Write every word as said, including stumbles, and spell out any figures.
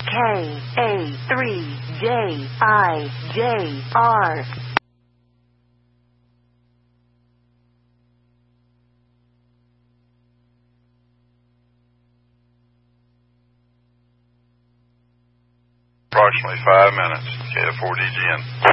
K A three J I J R. Approximately five minutes. K F four D G N.